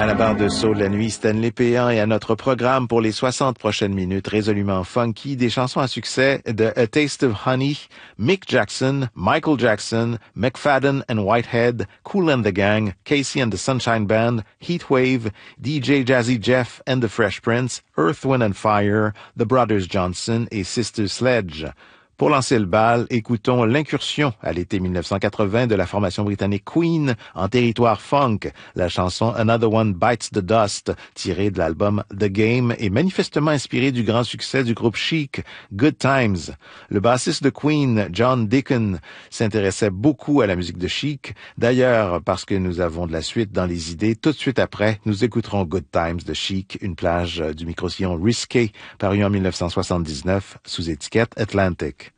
À la barre de soul la nuit, Stanley Péan et à notre programme pour les 60 prochaines minutes résolument funky, des chansons à succès de A Taste of Honey, Mick Jackson, Michael Jackson, McFadden and Whitehead, Kool and the Gang, Casey and the Sunshine Band, Heatwave, DJ Jazzy Jeff and the Fresh Prince, Earth, Wind and Fire, The Brothers Johnson et Sister Sledge. Pour lancer le bal, écoutons l'incursion à l'été 1980 de la formation britannique Queen en territoire funk, la chanson Another One Bites the Dust, tirée de l'album The Game et manifestement inspirée du grand succès du groupe Chic, Good Times. Le bassiste de Queen, John Deacon, s'intéressait beaucoup à la musique de Chic. D'ailleurs, parce que nous avons de la suite dans les idées, tout de suite après, nous écouterons Good Times de Chic, une plage du micro-sillon Risqué, paru en 1979 sous étiquette Atlantic.